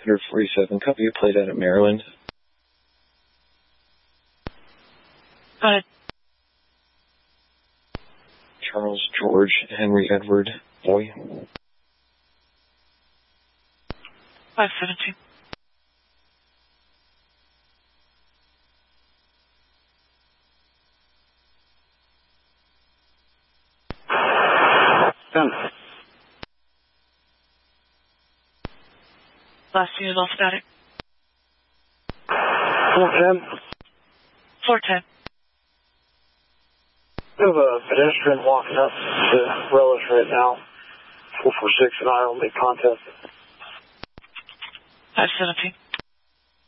147, copy you played out at Maryland. Go ahead. Charles George Henry Edward Boy. 517. Done. Last unit all static. 410. 410. We have a pedestrian walking up to Relish right now. 446 and I will make contact. 517.